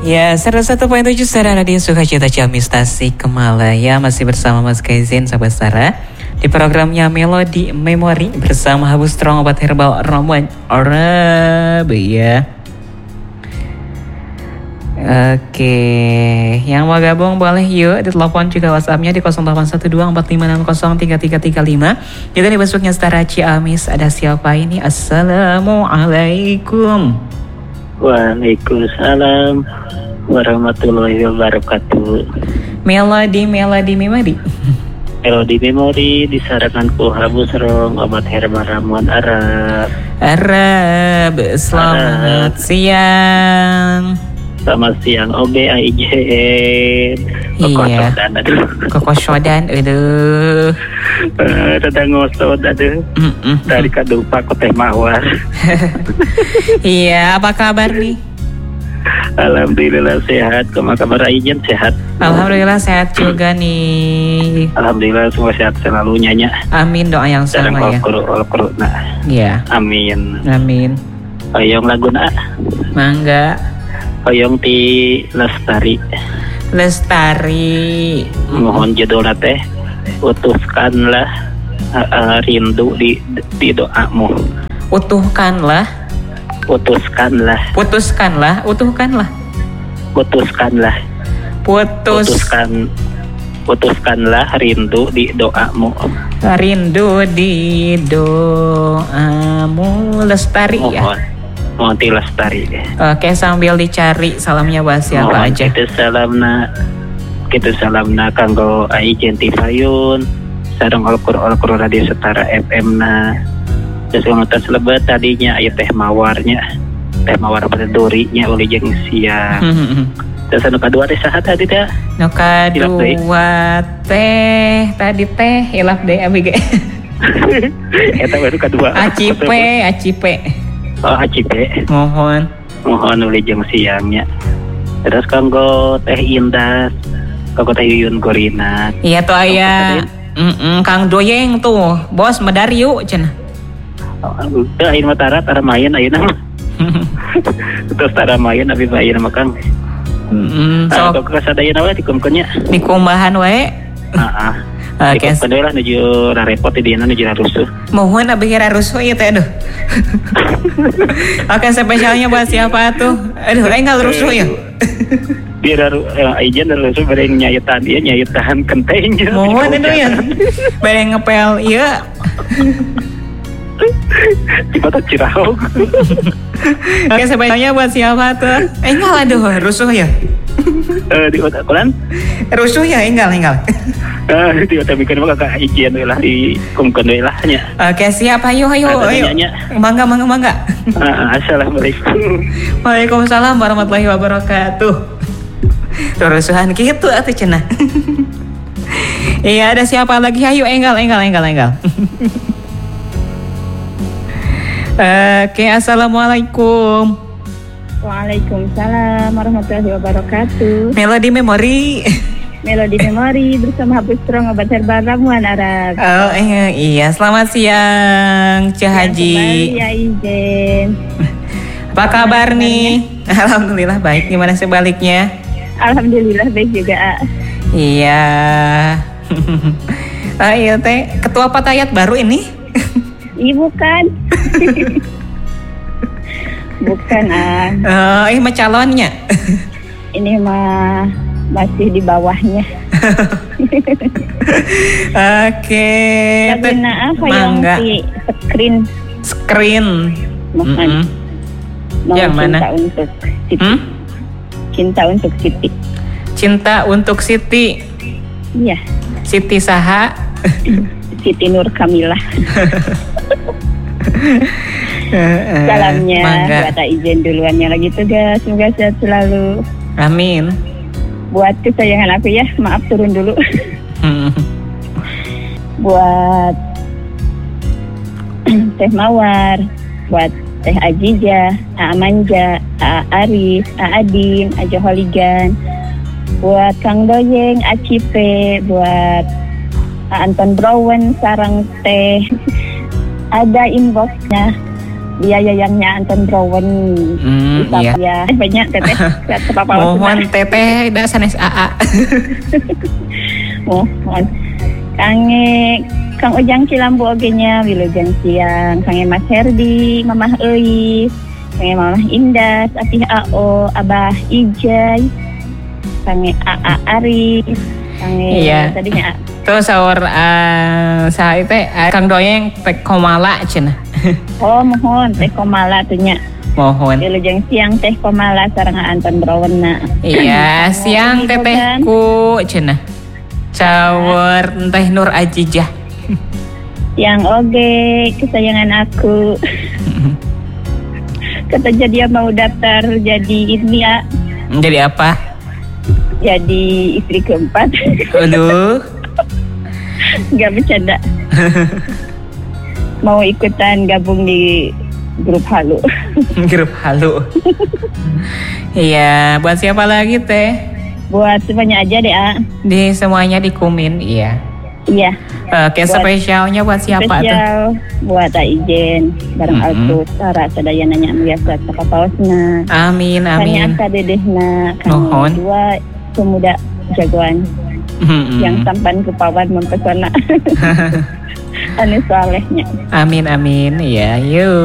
Ya, 101.7 Sara Radio Sukacita Ciamis Tasikmalaya. Masih bersama Mas Kaizin, sahabat Sara, di programnya Melody Memory bersama Habu Strong Obat Herbal Ramuan Arab ya. Oke, yang mau gabung boleh yuk di telepon juga WhatsApp-nya di 081245603335. Juga di Facebooknya Sara Ciamis. Ada siapa ini? Assalamualaikum. Waalaikumsalam warahmatullahi wabarakatuh. Melody Memori disarankan ku Habu Serong Obat Herbal Ramuan Arab. Selamat siang. Selamat siang OBAIJ. Iya. Kokosodan aduh. Sedang ngosot aduh. Dari Kadupa ke Teh Mawar. Iya, apa kabar nih? Alhamdulillah sehat. Kamu kabar Aijen sehat? Alhamdulillah sehat juga nih. Alhamdulillah semua sehat selalu nyanya. Amin, doa yang sama ya. Nah. Iya. Amin. Oyong laguna. Mangga. Oyong ti Lestari. Mohon judulnya teh utuskanlah rindu di doamu. Putuskanlah rindu di doamu. Lestari ya. Mohon ti Lestari. Oke, sambil dicari salamnya buat siapa aja. Kita salamna kanggo Aijen Tifayun sareng Al-Qur'an Radio Setara FM na. Terus ngotot lebet tadinya aya Teh Mawarnya. Teh Mawar pada durinya uli jeung siang. Terus anu kadua teh saha tadi teh? Nu kadua teh tadi teh hilaf deui abi ge. Eta baru kadua. Acipe. Oh, Acipe. Mohon uli jeung siangnya. Terus kanggo Teh Indah, kanggo Teh Yuyun Gorina. Iya tuh aya Kang Doyeng tuh, bos medari yuk cenah. Teu ayeuna matarat aramayan ayeuna. Terus aramayan abi bayeuna mah Kang. Sok kasadayana we dikumkeunnya. Dikumbahan we. Heeh. Oke, padahal nuju repot di dieu nuju rusuh. Mohon abi kira rusuh ieu teh aduh. Oke, spesialnya buat siapa tuh? Aduh, enggak rusuh ya. Biar Aijen rusuh bareng nyayeutan ieu nyayeutan kenteng. Mohon itu ya. Bareng ngepel ieu. Di Kota Ciraos. Oke, spesialnya buat siapa tuh? Enggak aduh, rusuh ya. Di Kota Kulan? Rusuh ya, enggak. Di Kota bikin mah kakak Aijen we lah di kumkeun we lah nya. Oke, siap. Ayo. Mangga. Assalamualaikum. Waalaikumsalam warahmatullahi wabarakatuh. Rusuhan gitu atuh cenah. Iya, ada siapa lagi? Ayo, enggal. Oke, assalamualaikum. Waalaikumsalam warahmatullahi wabarakatuh. Melody Memory bersama Habu Strong Obat Herbal Ramuan Arab. Oh iya, selamat siang Cah Haji. Ya Ijen. Apa kabar nih? Alhamdulillah baik. Gimana sebaliknya? Alhamdulillah baik juga. Iya. Iya teh, ketua Patayat baru ini? Iya bukan. Bukan mah calonnya. Ini mah masih di bawahnya. Oke. Karena apa yang si screen. Mohon. Yang mana? Cinta untuk Siti. Cinta untuk Siti. Iya. Siti saha? Siti Nur Kamilah. Salamnya buat Aijen duluannya lagi tugas. Semoga sehat selalu. Amin. Buat kesayangan aku ya, maaf turun dulu. Buat Teh Mawar, buat Teh Ajija, Manja, Arif, Adin, Ajo Holigan, buat Kang Doyeng, Acipe, buat Anton Browen, sarang Teh. Ada inboxnya dia yayangnya Anton Browen. Iya. Ya, banyak teteh. Mohon teteh da sanes AA. Mohon. Kang Ujang Cilambu ogenya wilujeng siang. Kange Mas Herdi, Mamah Euis, kange Mamah Indah, Atih AO, Abah Ijay, kange AA Aris, kange tadinya tuh sahur saha teh Kang Doyeng teh komala cenah. Oh mohon teh komala tuh nya. Mohon. Wilujeng siang teh komala sareng Anton Browenna. Iya, siang teteh ku cenah. Sahur teh Nur Ajijah. Yang oge kesayangan aku. Kata jadi mau daftar jadi ini ya. Jadi apa? Jadi istri keempat. Aduh. Gak bercanda. Mau ikutan gabung di grup Halu. Grup Halu. Iya, buat siapa lagi teh? Buat semuanya aja deh, A. Di semuanya di Kumin, iya. Iya. Oke, spesialnya buat siapa spesial tuh? Buat Aijen, bareng Altus, Tara, sadaya nanya biasa saka pausna. Amin, amin. Kanya aka dedehna, Mohon. Dua pemuda jagoan yang tampan kepawan mempesona. Anu solehnya. Amin, amin. Ya, yuk.